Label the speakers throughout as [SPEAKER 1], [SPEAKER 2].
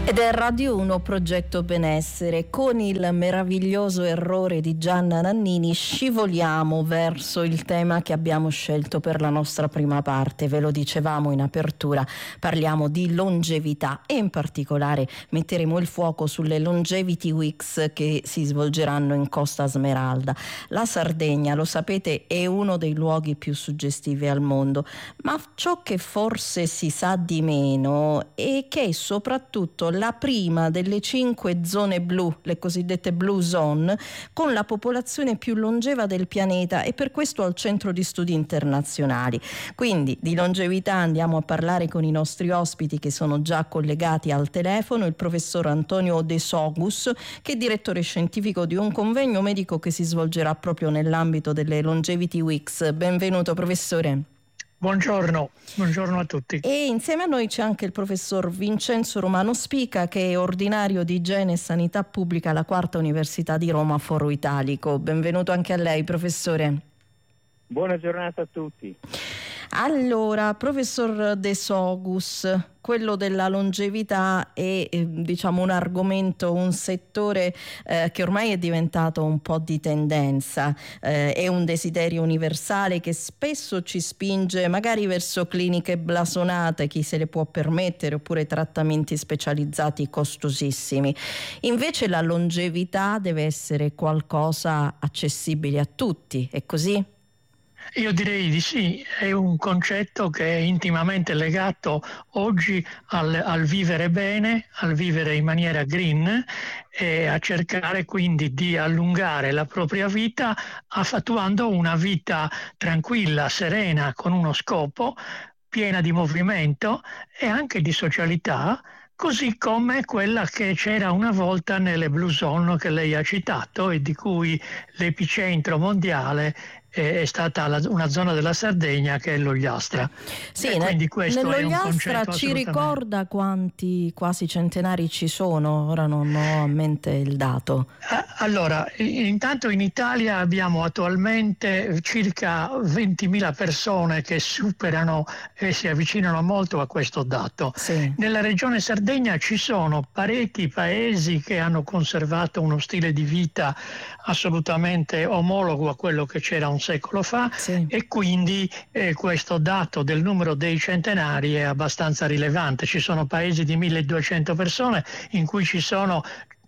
[SPEAKER 1] Ed è Radio 1 Progetto Benessere. Con il meraviglioso errore di Gianna Nannini scivoliamo verso il tema che abbiamo scelto per la nostra prima parte. Ve lo dicevamo in apertura, parliamo di longevità e in particolare metteremo il fuoco sulle Longevity Weeks che si svolgeranno in Costa Smeralda. La Sardegna, lo sapete, è uno dei luoghi più suggestivi al mondo, ma ciò che forse si sa di meno è che soprattutto la prima delle 5 zone blu, le cosiddette blue zone, con la popolazione più longeva del pianeta e per questo al centro di studi internazionali. Quindi di longevità andiamo a parlare con i nostri ospiti che sono già collegati al telefono, il professor Antonio De Sogus, che è direttore scientifico di un convegno medico che si svolgerà proprio nell'ambito delle Longevity Weeks. Benvenuto professore.
[SPEAKER 2] Buongiorno a tutti.
[SPEAKER 1] E insieme a noi c'è anche il professor Vincenzo Romano Spica, che è ordinario di Igiene e Sanità Pubblica alla Quarta Università di Roma Foro Italico. Benvenuto anche a lei, professore.
[SPEAKER 3] Buona giornata a tutti.
[SPEAKER 1] Allora, professor De Sogus, quello della longevità è diciamo un argomento, un settore che ormai è diventato un po' di tendenza, è un desiderio universale che spesso ci spinge magari verso cliniche blasonate, chi se le può permettere, oppure trattamenti specializzati costosissimi. Invece la longevità deve essere qualcosa accessibile a tutti, è così?
[SPEAKER 2] Io direi di sì, è un concetto che è intimamente legato oggi al vivere bene, al vivere in maniera green e a cercare quindi di allungare la propria vita attuando una vita tranquilla, serena, con uno scopo, piena di movimento e anche di socialità, così come quella che c'era una volta nelle Blue Zone che lei ha citato e di cui l'epicentro mondiale è stata una zona della Sardegna che è l'Ogliastra.
[SPEAKER 1] Sì, nell'Ogliastra ci ricorda quanti quasi centenari ci sono? Ora non ho a mente il dato.
[SPEAKER 2] Allora, intanto in Italia abbiamo attualmente circa 20.000 persone che superano e si avvicinano molto a questo dato.
[SPEAKER 1] Sì.
[SPEAKER 2] Nella regione Sardegna ci sono parecchi paesi che hanno conservato uno stile di vita assolutamente omologo a quello che c'era un secolo fa, sì. E quindi questo dato del numero dei centenari è abbastanza rilevante. Ci sono paesi di 1.200 persone in cui ci sono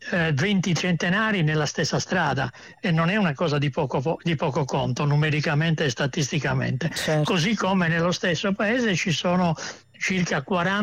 [SPEAKER 2] 20 centenari nella stessa strada e non è una cosa di poco conto numericamente e statisticamente.
[SPEAKER 1] Certo.
[SPEAKER 2] Così come nello stesso paese ci sono circa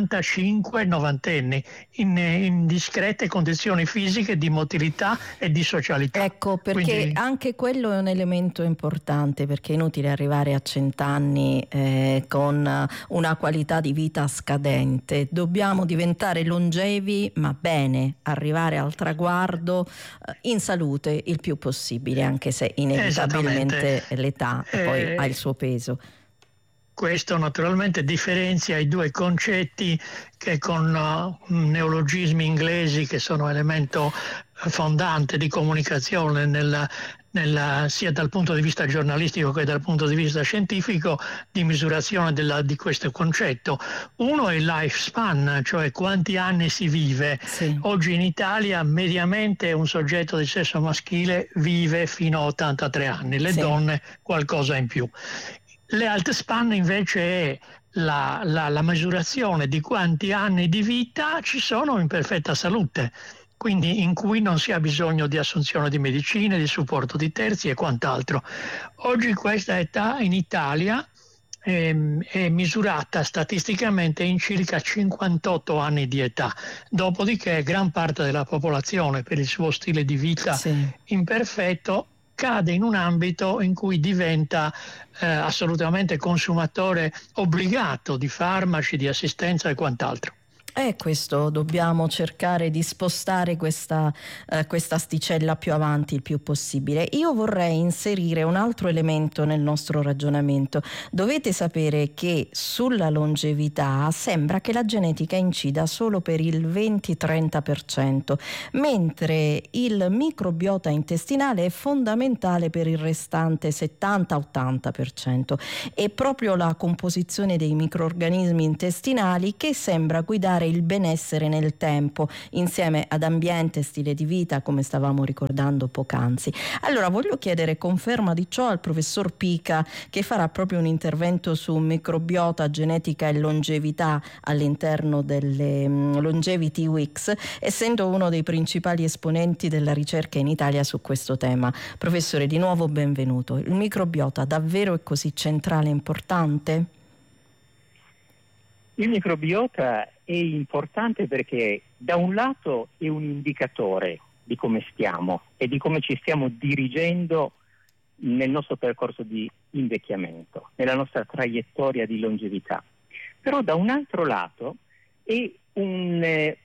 [SPEAKER 2] 45 novantenni in discrete condizioni fisiche di motilità e di socialità.
[SPEAKER 1] Ecco, perché quindi anche quello è un elemento importante, perché è inutile arrivare a 100 anni con una qualità di vita scadente. Dobbiamo diventare longevi, ma bene, arrivare al traguardo in salute il più possibile, anche se inevitabilmente l'età poi ha il suo peso.
[SPEAKER 2] Questo naturalmente differenzia i due concetti che con neologismi inglesi che sono elemento fondante di comunicazione sia dal punto di vista giornalistico che dal punto di vista scientifico di misurazione di questo concetto. Uno è il lifespan, cioè quanti anni si vive.
[SPEAKER 1] Sì.
[SPEAKER 2] Oggi in Italia mediamente un soggetto di sesso maschile vive fino a 83 anni, le donne qualcosa in più. L'health span invece è la misurazione di quanti anni di vita ci sono in perfetta salute, quindi in cui non si ha bisogno di assunzione di medicine, di supporto di terzi e quant'altro. Oggi questa età in Italia è misurata statisticamente in circa 58 anni di età, dopodiché gran parte della popolazione per il suo stile di vita imperfetto cade in un ambito in cui diventa assolutamente consumatore obbligato di farmaci, di assistenza e quant'altro.
[SPEAKER 1] Questo dobbiamo cercare di spostare questa asticella più avanti il più possibile. Io vorrei inserire un altro elemento nel nostro ragionamento. Dovete sapere che sulla longevità sembra che la genetica incida solo per il 20-30%, mentre il microbiota intestinale è fondamentale per il restante 70-80%. È proprio la composizione dei microrganismi intestinali che sembra guidare migliorare il benessere nel tempo, insieme ad ambiente e stile di vita, come stavamo ricordando poc'anzi. Allora voglio chiedere conferma di ciò al professor Pica, che farà proprio un intervento su microbiota, genetica e longevità all'interno delle Longevity Weeks, essendo uno dei principali esponenti della ricerca in Italia su questo tema. Professore, di nuovo benvenuto. Il microbiota davvero è così centrale e importante?
[SPEAKER 3] Il microbiota è importante perché da un lato è un indicatore di come stiamo e di come ci stiamo dirigendo nel nostro percorso di invecchiamento, nella nostra traiettoria di longevità. Però da un altro lato è un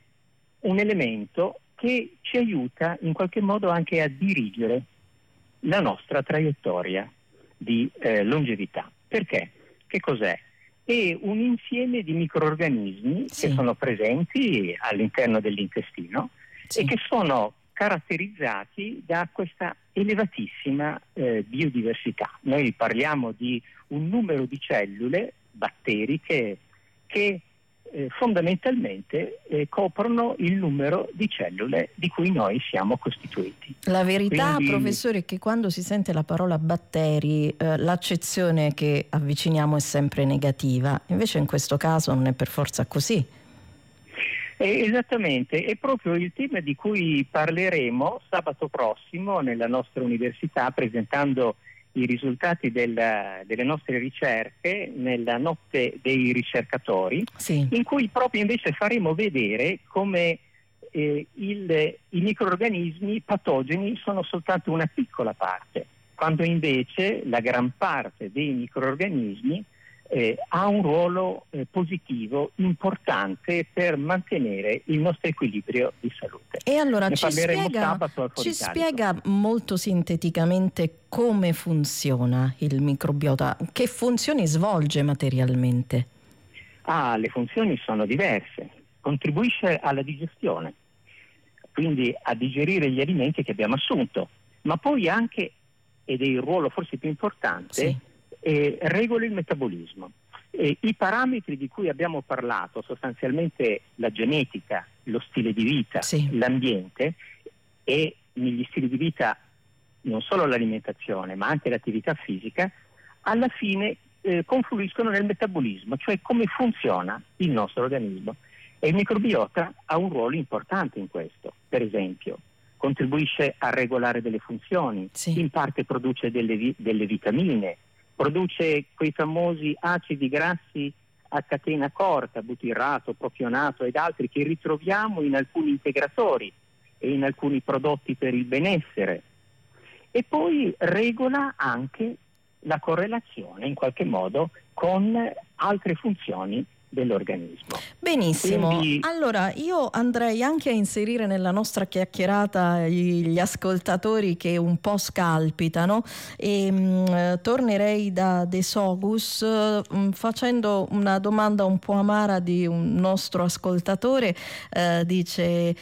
[SPEAKER 3] elemento che ci aiuta in qualche modo anche a dirigere la nostra traiettoria di longevità. Perché? Che cos'è? È un insieme di microrganismi che sono presenti all'interno dell'intestino e che sono caratterizzati da questa elevatissima biodiversità. Noi parliamo di un numero di cellule batteriche che fondamentalmente coprono il numero di cellule di cui noi siamo costituiti.
[SPEAKER 1] La verità, professore, è che quando si sente la parola batteri, l'accezione che avviciniamo è sempre negativa, invece in questo caso non è per forza così.
[SPEAKER 3] Esattamente, è proprio il tema di cui parleremo sabato prossimo nella nostra università, presentando i risultati delle nostre ricerche nella notte dei ricercatori, in cui proprio invece faremo vedere come i microrganismi patogeni sono soltanto una piccola parte, quando invece la gran parte dei microrganismi ha un ruolo positivo importante per mantenere il nostro equilibrio di salute.
[SPEAKER 1] E allora ci spiega molto sinteticamente come funziona il microbiota, che funzioni svolge materialmente?
[SPEAKER 3] Le funzioni sono diverse. Contribuisce alla digestione, quindi a digerire gli alimenti che abbiamo assunto, ma poi anche, ed è il ruolo forse più importante, regola il metabolismo. I parametri di cui abbiamo parlato, sostanzialmente la genetica, lo stile di vita, l'ambiente, e negli stili di vita non solo l'alimentazione ma anche l'attività fisica, alla fine confluiscono nel metabolismo, cioè come funziona il nostro organismo. E il microbiota ha un ruolo importante in questo. Per esempio, contribuisce a regolare delle funzioni, in parte produce delle vitamine, produce quei famosi acidi grassi a catena corta, butirrato, propionato ed altri, che ritroviamo in alcuni integratori e in alcuni prodotti per il benessere. E poi regola anche la correlazione in qualche modo con altre funzioni dell'organismo.
[SPEAKER 1] Benissimo. Quindi, allora io andrei anche a inserire nella nostra chiacchierata gli ascoltatori che un po' scalpitano e tornerei da De Sogus facendo una domanda un po' amara di un nostro ascoltatore. Dice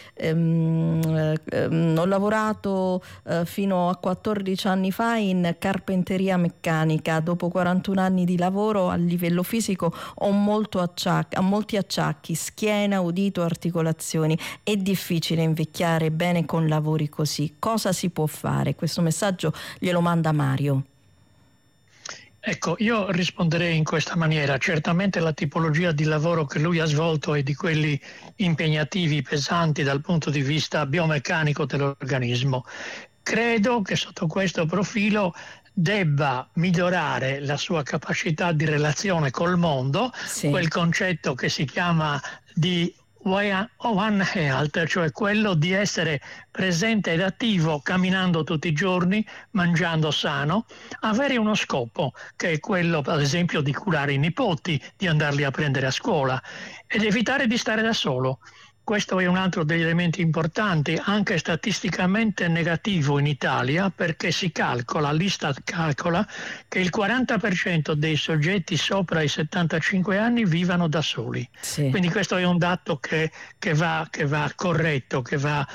[SPEAKER 1] ho lavorato fino a 14 anni fa in carpenteria meccanica, dopo 41 anni di lavoro a livello fisico ho molti acciacchi, schiena, udito, articolazioni. È difficile invecchiare bene con lavori così. Cosa si può fare? Questo messaggio glielo manda Mario.
[SPEAKER 2] Ecco, io risponderei in questa maniera. Certamente la tipologia di lavoro che lui ha svolto è di quelli impegnativi, pesanti dal punto di vista biomeccanico dell'organismo. Credo che sotto questo profilo debba migliorare la sua capacità di relazione col mondo, quel concetto che si chiama di One Health, cioè quello di essere presente ed attivo camminando tutti i giorni, mangiando sano, avere uno scopo che è quello ad esempio di curare i nipoti, di andarli a prendere a scuola ed evitare di stare da solo. Questo è un altro degli elementi importanti, anche statisticamente negativo in Italia, perché l'Istat calcola che il 40% dei soggetti sopra i 75 anni vivano da soli. Quindi questo è un dato che va corretto, che va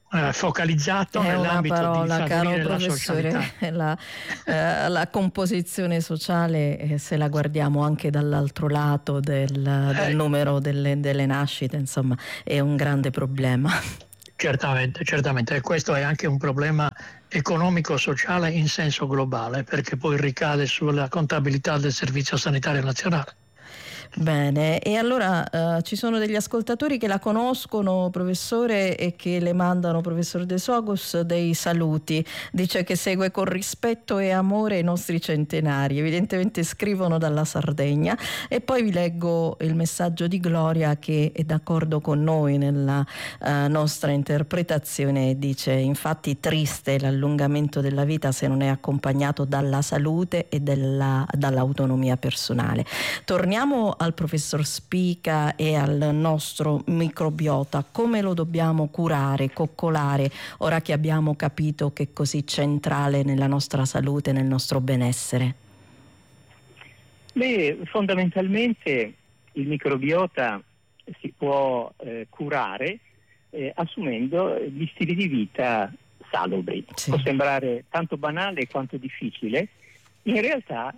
[SPEAKER 2] focalizzato
[SPEAKER 1] è
[SPEAKER 2] nell'ambito
[SPEAKER 1] una parola,
[SPEAKER 2] di
[SPEAKER 1] caro
[SPEAKER 2] favorire la
[SPEAKER 1] professore,
[SPEAKER 2] socialità.
[SPEAKER 1] la composizione sociale, se la guardiamo anche dall'altro lato del numero delle nascite, insomma, è un grande problema.
[SPEAKER 2] Certamente, e questo è anche un problema economico-sociale in senso globale, perché poi ricade sulla contabilità del Servizio Sanitario Nazionale.
[SPEAKER 1] Bene, e allora ci sono degli ascoltatori che la conoscono, professore, e che le mandano, professor De Sogos, dei saluti. Dice che segue con rispetto e amore i nostri centenari, evidentemente scrivono dalla Sardegna. E poi vi leggo il messaggio di Gloria, che è d'accordo con noi nella nostra interpretazione. Dice: infatti triste l'allungamento della vita se non è accompagnato dalla salute e dall'autonomia personale. Torniamo al professor Spica e al nostro microbiota. Come lo dobbiamo curare, coccolare, ora che abbiamo capito che è così centrale nella nostra salute, nel nostro benessere?
[SPEAKER 3] Fondamentalmente il microbiota si può curare assumendo gli stili di vita salubri.
[SPEAKER 1] Sì.
[SPEAKER 3] Può sembrare tanto banale quanto difficile, in realtà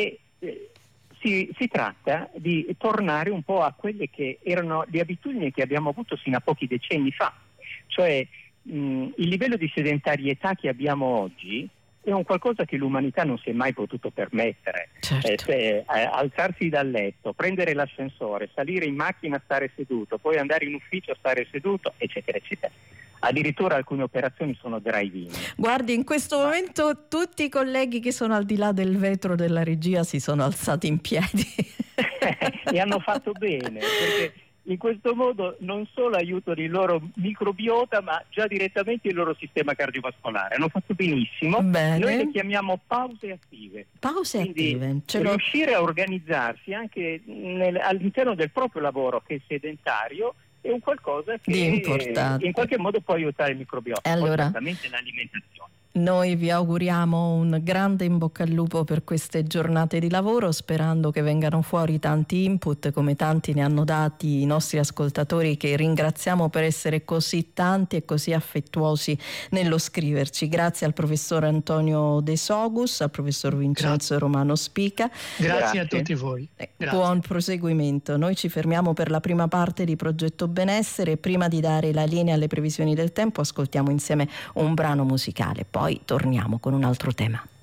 [SPEAKER 3] si tratta di tornare un po' a quelle che erano le abitudini che abbiamo avuto sino a pochi decenni fa, cioè il livello di sedentarietà che abbiamo oggi è un qualcosa che l'umanità non si è mai potuto permettere.
[SPEAKER 1] Certo.
[SPEAKER 3] Alzarsi dal letto, prendere l'ascensore, salire in macchina, stare seduto, poi andare in ufficio, stare seduto, eccetera, eccetera. Addirittura alcune operazioni sono drive-in.
[SPEAKER 1] Guardi, in questo momento tutti i colleghi che sono al di là del vetro della regia si sono alzati in piedi.
[SPEAKER 3] E hanno fatto bene, perché in questo modo non solo aiutano il loro microbiota, ma già direttamente il loro sistema cardiovascolare. Hanno fatto benissimo.
[SPEAKER 1] Bene.
[SPEAKER 3] Noi le chiamiamo pause attive.
[SPEAKER 1] Pause
[SPEAKER 3] Quindi
[SPEAKER 1] attive.
[SPEAKER 3] riuscire a organizzarsi anche all'interno del proprio lavoro, che è sedentario, è un qualcosa che in qualche modo può aiutare il microbiota.
[SPEAKER 1] E allora,
[SPEAKER 3] certamente l'alimentazione.
[SPEAKER 1] Noi vi auguriamo un grande in bocca al lupo per queste giornate di lavoro, sperando che vengano fuori tanti input, come tanti ne hanno dati i nostri ascoltatori, che ringraziamo per essere così tanti e così affettuosi nello scriverci. Grazie al professor Antonio De Sogus, al professor Vincenzo Romano Spica.
[SPEAKER 2] Grazie a tutti voi.
[SPEAKER 1] Buon proseguimento. Noi ci fermiamo per la prima parte di Progetto Benessere. Prima di dare la linea alle previsioni del tempo, ascoltiamo insieme un brano musicale. Poi torniamo con un altro tema.